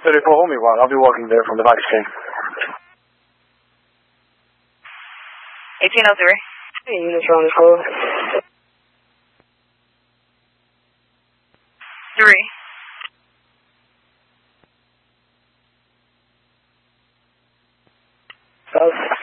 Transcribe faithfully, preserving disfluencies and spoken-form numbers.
thirty-four, hold me one. I'll be walking there from the back chain. eighteen oh three. Hey, units around this road. Three. South.